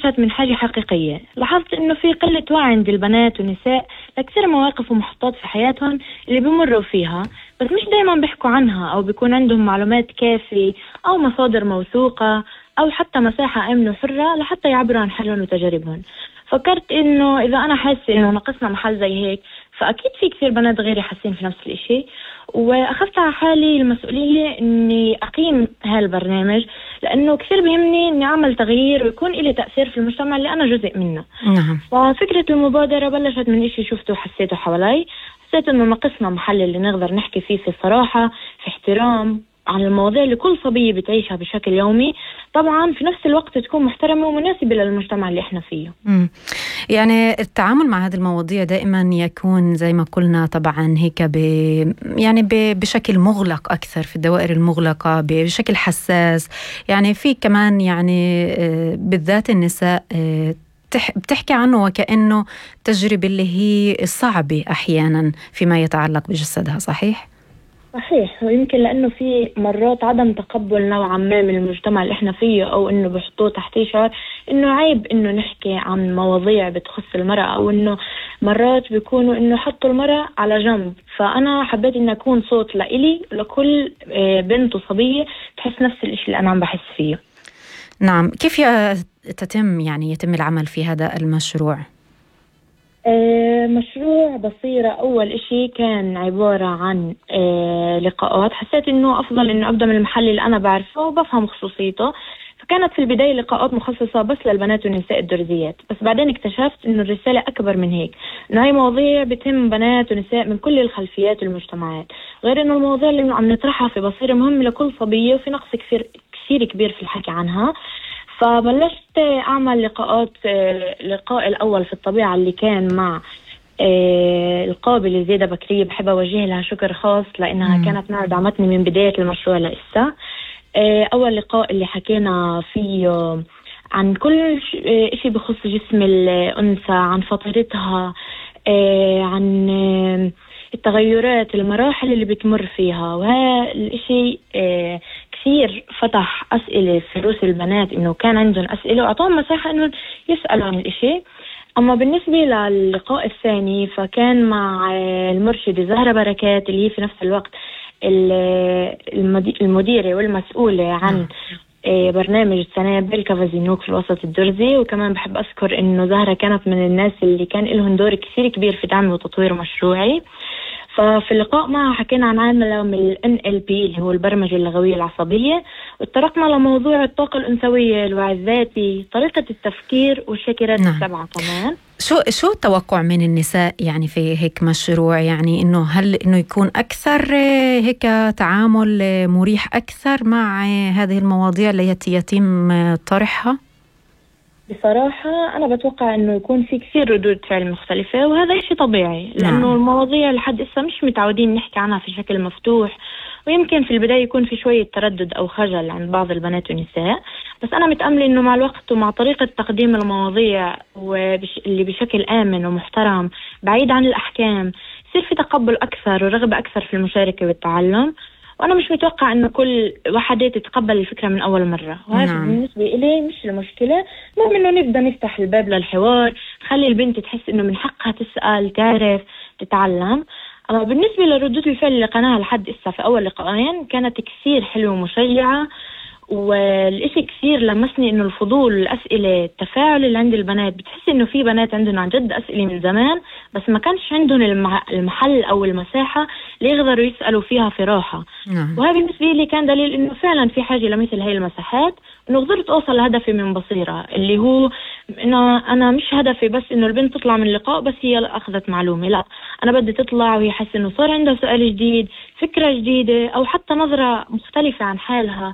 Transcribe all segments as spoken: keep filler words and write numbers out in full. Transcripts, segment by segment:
بلشت من حاجة حقيقية. لاحظت إنه في قلة وعي عند البنات والنساء لكثير مواقف ومحطات في حياتهم اللي بيمروا فيها، بس مش دايما بيحكوا عنها أو بيكون عندهم معلومات كافية أو مصادر موثوقة أو حتى مساحة آمنة وحرة لحتى يعبروا عن حالهم وتجاربهم. فكرت إنه إذا أنا حاسة إنه ناقصنا محل زي هيك، فأكيد في كثير بنات غيري حاسين في نفس الإشي، وأخذت على حالي المسؤولية إني أقيم هالبرنامج، لأنه كثير بيهمني إني أعمل تغيير ويكون إلي تأثير في المجتمع اللي أنا جزء منه. نعم. ففكرة المبادرة بلشت من إشي شفته وحسيته حوالي، حسيت إنه ناقصنا محل اللي نقدر نحكي فيه في صراحة، في احترام، عن المواضيع اللي كل صبية بتعيشها بشكل يومي، طبعا في نفس الوقت تكون محترمة ومناسبة للمجتمع اللي احنا فيه. مم. يعني التعامل مع هذه المواضيع دائما يكون زي ما قلنا طبعا هيك ب... يعني ب... بشكل مغلق أكثر، في الدوائر المغلقة بشكل حساس. يعني في كمان يعني بالذات النساء بتحكي عنه وكأنه تجربة اللي هي صعبة أحيانا فيما يتعلق بجسدها. صحيح؟ صحيح، ويمكن لأنه في مرات عدم تقبل نوعا ما من المجتمع اللي احنا فيه، أو إنه بحطوه تحت شعار إنه عيب إنه نحكي عن مواضيع بتخص المرأة، أو إنه مرات بيكونوا إنه حطوا المرأة على جنب. فأنا حبيت إن أكون صوت لإلي لكل بنت وصبية تحس نفس الإشي اللي أنا عم بحس فيه. نعم. كيف تتم يعني يتم العمل في هذا المشروع؟ آه مشروع بصيرة. أول إشي كان عبارة عن آه لقاءات. حسيت إنه أفضل إنه أبدأ من المحل اللي أنا بعرفه وبفهم خصوصيته، فكانت في البداية لقاءات مخصصة بس للبنات والنساء الدرزيات. بس بعدين اكتشفت إنه الرسالة أكبر من هيك، إنه هاي مواضيع بتهم بنات ونساء من كل الخلفيات والمجتمعات، غير إنه المواضيع اللي عم نطرحها في بصيرة مهمة لكل صبية وفي نقص كثير كثير كبير في الحكي عنها. فبلشت أعمل لقاءات. اللقاء الأول في الطبيعة اللي كان مع القابلة زيدة بكرية، بحب أوجه لها شكر خاص لأنها مم. كانت معي دعمتني من بداية المشروع لإسا. أول لقاء اللي حكينا فيه عن كل شيء بخص جسم الأنثى، عن فطرتها، عن التغيرات، المراحل اللي بتمر فيها. وهذا الشيء كثير فتح أسئلة في رؤوس البنات، إنه كان عندهم أسئلة وأعطاهم مساحة إنه يسألوا عن الإشي. أما بالنسبة للقاء الثاني فكان مع المرشدة زهرة بركات، اللي هي في نفس الوقت المديرة والمسؤولة عن برنامج سنابل كافازينوك في الوسط الدرزي. وكمان بحب أذكر إنه زهرة كانت من الناس اللي كان لهم دور كثير كبير في دعم وتطوير مشروعي. ففي اللقاء معها حكينا عن عالم ال إن إل بي اللي هو البرمجة اللغوية العصبية، واتطرقنا لموضوع الطاقة الأنثوية، الوعي الذاتي، طريقة التفكير والشاكرات نعم. السبعة كمان. شو شو التوقع من النساء يعني في هيك مشروع؟ يعني إنه هل إنه يكون أكثر هيك تعامل مريح أكثر مع هذه المواضيع التي يتم طرحها؟ بصراحة أنا بتوقع إنه يكون في كثير ردود فعل مختلفة، وهذا إشي طبيعي لأنه نعم. المواضيع لحد إسا مش متعودين نحكي عنها في شكل مفتوح، ويمكن في البداية يكون في شوية تردد أو خجل عند بعض البنات والنساء. بس أنا متأملة إنه مع الوقت ومع طريقة تقديم المواضيع واللي بشكل آمن ومحترم بعيد عن الأحكام، يصير في تقبل أكثر ورغبة أكثر في المشاركة والتعلم. وأنا مش متوقع إنه كل واحدة تتقبل الفكرة من أول مرة، وهذا نعم. بالنسبة إلي مش المشكلة. المهم إنه نبدأ نفتح الباب للحوار، خلي البنت تحس إنه من حقها تسأل، تعرف، تتعلم. أما بالنسبة لردود الفعل اللي قناها لحد إسا في أول لقاءين كانت كثير حلوة ومشجعة، والإشي كثير لمسني إنه الفضول، الأسئلة، التفاعل اللي عند البنات. بتحس إنه في بنات عندهم عن جد أسئلة من زمان، بس ما كانش عندهم المحل أو المساحة اللي يقدروا يسألوا فيها في راحة. نعم. وهذا بالنسبة لي كان دليل إنه فعلا في حاجة لمثل هاي المساحات، إنه قدرت أوصل لهدفي من بصيرة، اللي هو إنه أنا مش هدفي بس إنه البنت تطلع من اللقاء بس هي أخذت معلومة، لا، أنا بدي تطلع وهي حاسة إنه صار عندها سؤال جديد، فكرة جديدة، أو حتى نظرة مختلفة عن حالها،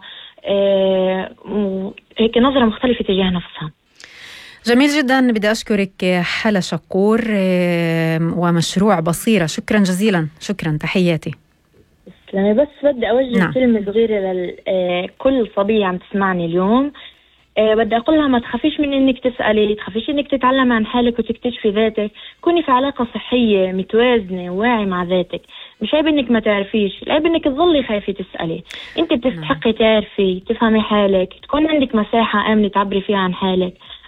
هيك نظرة مختلفة تجاه نفسها. جميل جدا. بدي أشكرك حلا شقور ومشروع بصيرة. شكرا جزيلا. شكرا. تحياتي. يعني بس بدي أوجه نعم. كلمة صغيرة لكل صبية عم تسمعني اليوم. أه بدي أقول لها ما تخافيش من إنك تسألي، تخافيش إنك تتعلم عن حالك وتكتشفي ذاتك. كوني في علاقة صحية متوازنة وواعي مع ذاتك. مش عيب إنك ما تعرفيش، العيب إنك تظلي خايفة تسألي. أنت بتستحقي تعرفي، تفهمي حالك، تكون عندك مساحة آمنة تعبري فيها عن حالك.